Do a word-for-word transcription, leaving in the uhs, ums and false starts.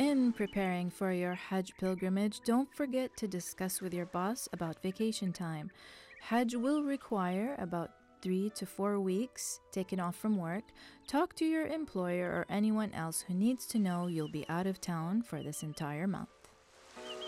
In preparing for your Hajj pilgrimage, don't forget to discuss with your boss about vacation time. Hajj will require about three to four weeks taken off from work. Talk to your employer or anyone else who needs to know you'll be out of town for this entire month.